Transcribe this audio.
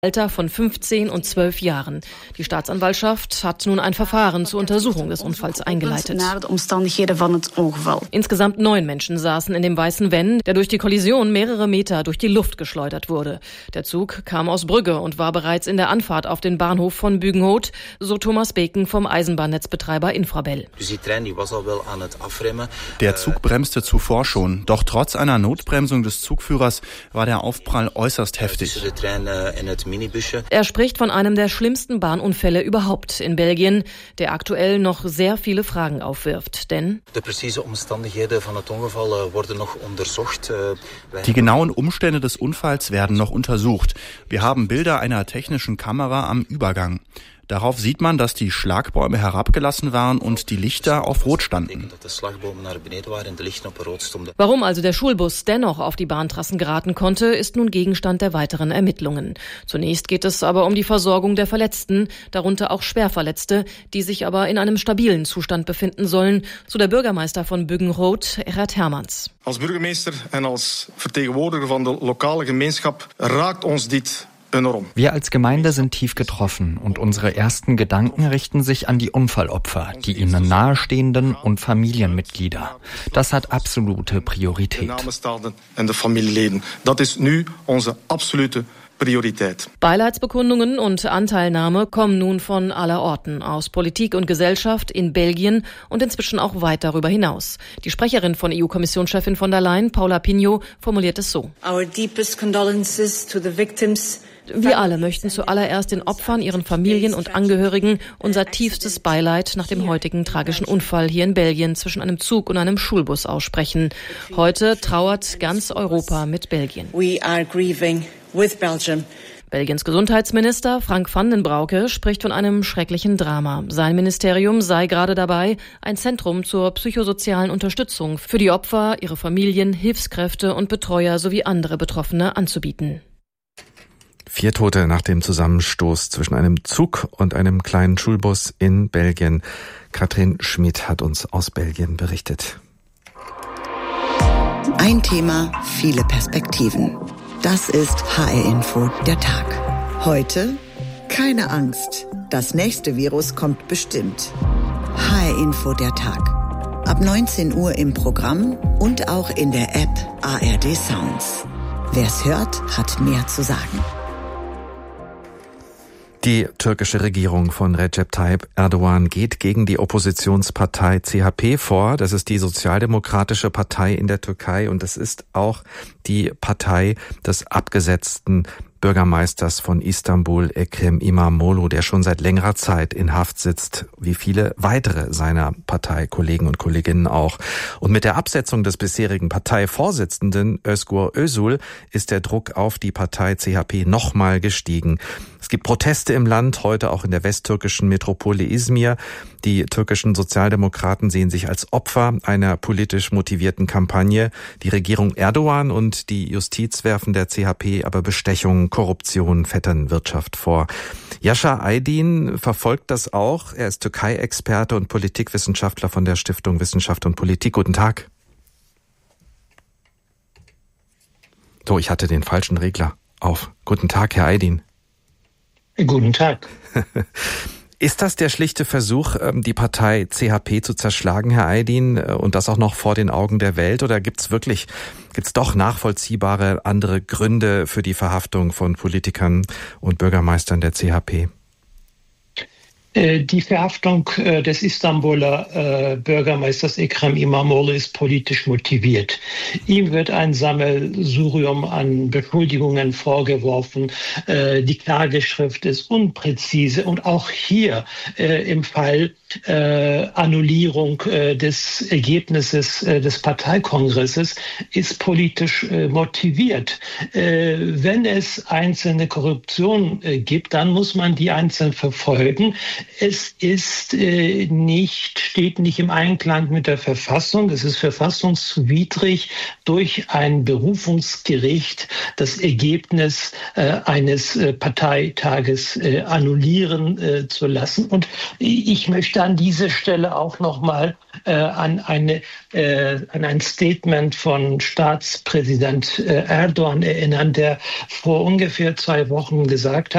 Alter von 15 und 12 Jahren. Die Staatsanwaltschaft hat nun ein Verfahren zur Untersuchung des Unfalls eingeleitet. Insgesamt 9 Menschen saßen in dem weißen Van, der durch die Kollision mehrere Meter durch die Luft geschleudert wurde. Der Zug kam aus Brügge und war bereits in der Anfahrt auf den Bahnhof von Bugenhout, so Thomas Beken vom Eisenbahnnetzbetreiber Infrabel. Der Zug bremste zuvor schon, doch trotz einer Notbremsung des Zugführers war der Aufprall äußerst heftig. Er spricht von einem der schlimmsten Bahnunfälle überhaupt in Belgien, der aktuell noch sehr viele Fragen aufwirft. Denn die genauen Umstände des Unfalls werden noch untersucht. Wir haben Bilder einer technischen Kamera am Übergang. Darauf sieht man, dass die Schlagbäume herabgelassen waren und die Lichter auf Rot standen. Warum also der Schulbus dennoch auf die Bahntrassen geraten konnte, ist nun Gegenstand der weiteren Ermittlungen. Zunächst geht es aber um die Versorgung der Verletzten, darunter auch Schwerverletzte, die sich aber in einem stabilen Zustand befinden sollen, so der Bürgermeister von Bugenhout, Gerhard Hermans. Als Burgemeester en als vertegenwoordiger van de lokale gemeenschap raakt ons dit enorm. Wir als Gemeinde sind tief getroffen und unsere ersten Gedanken richten sich an die Unfallopfer, die ihnen nahestehenden und Familienmitglieder. Das hat absolute Priorität. Das ist nu unsere absolute Priorität. Beileidsbekundungen und Anteilnahme kommen nun von aller Orten, aus Politik und Gesellschaft in Belgien und inzwischen auch weit darüber hinaus. Die Sprecherin von EU-Kommissionschefin von der Leyen, Paula Pinho, formuliert es so. Our deepest condolences to the victims. Wir alle möchten zuallererst den Opfern, ihren Familien und Angehörigen unser tiefstes Beileid nach dem heutigen tragischen Unfall hier in Belgien zwischen einem Zug und einem Schulbus aussprechen. Heute trauert ganz Europa mit Belgien. We are grieving with Belgium. Belgiens Gesundheitsminister Frank van den Broeke spricht von einem schrecklichen Drama. Sein Ministerium sei gerade dabei, ein Zentrum zur psychosozialen Unterstützung für die Opfer, ihre Familien, Hilfskräfte und Betreuer sowie andere Betroffene anzubieten. 4 Tote nach dem Zusammenstoß zwischen einem Zug und einem kleinen Schulbus in Belgien. Katrin Schmid hat uns aus Belgien berichtet. Ein Thema, viele Perspektiven. Das ist HR Info, der Tag. Heute keine Angst. Das nächste Virus kommt bestimmt. HR Info, der Tag. Ab 19 Uhr im Programm und auch in der App ARD Sounds. Wer's hört, hat mehr zu sagen. Die türkische Regierung von Recep Tayyip Erdogan geht gegen die Oppositionspartei CHP vor. Das ist die Sozialdemokratische Partei in der Türkei und das ist auch die Partei des abgesetzten Bürgermeisters von Istanbul, Ekrem İmamoğlu, der schon seit längerer Zeit in Haft sitzt, wie viele weitere seiner Parteikollegen und Kolleginnen auch. Und mit der Absetzung des bisherigen Parteivorsitzenden Özgür Özel ist der Druck auf die Partei CHP nochmal gestiegen. Es gibt Proteste im Land, heute auch in der westtürkischen Metropole Izmir. Die türkischen Sozialdemokraten sehen sich als Opfer einer politisch motivierten Kampagne. Die Regierung Erdogan und die Justiz werfen der CHP aber Bestechung, Korruption, Vetternwirtschaft vor. Jascha Aydin verfolgt das auch. Er ist Türkei-Experte und Politikwissenschaftler von der Stiftung Wissenschaft und Politik. Guten Tag. So, ich hatte den falschen Regler auf. Guten Tag, Herr Aydin. Guten Tag. Ist das der schlichte Versuch, die Partei CHP zu zerschlagen, Herr Aydin, und das auch noch vor den Augen der Welt? Oder gibt's doch nachvollziehbare andere Gründe für die Verhaftung von Politikern und Bürgermeistern der CHP? Die Verhaftung des Istanbuler Bürgermeisters Ekrem İmamoğlu ist politisch motiviert. Ihm wird ein Sammelsurium an Beschuldigungen vorgeworfen. Die Klageschrift ist unpräzise und auch hier im Fall Annullierung des Ergebnisses des Parteikongresses ist politisch motiviert. Wenn es einzelne Korruption gibt, dann muss man die einzeln verfolgen. Es ist steht nicht im Einklang mit der Verfassung. Es ist verfassungswidrig, durch ein Berufungsgericht das Ergebnis eines Parteitages annullieren zu lassen. Und ich möchte an dieser Stelle auch nochmal an ein Statement von Staatspräsident Erdogan erinnern, der vor ungefähr 2 Wochen gesagt hat,